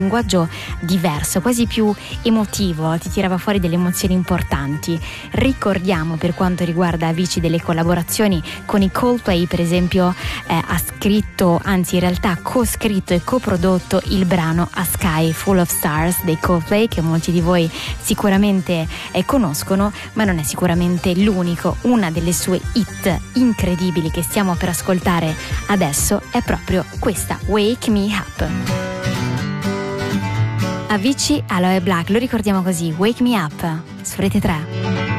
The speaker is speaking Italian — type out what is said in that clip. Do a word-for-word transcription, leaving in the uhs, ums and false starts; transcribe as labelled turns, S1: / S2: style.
S1: linguaggio diverso, quasi più emotivo, ti tirava fuori delle emozioni importanti. Ricordiamo, per quanto riguarda Avicii, delle collaborazioni con i Coldplay, per esempio eh, ha scritto, anzi in realtà co-scritto e coprodotto il brano A Sky Full of Stars dei Coldplay, che molti di voi sicuramente eh, conoscono, ma non è sicuramente l'unico. Una delle sue hit incredibili che stiamo per ascoltare adesso è proprio questa, Wake Me Up. Avicii, Aloe Black, lo ricordiamo così, Wake Me Up, su Rete tre.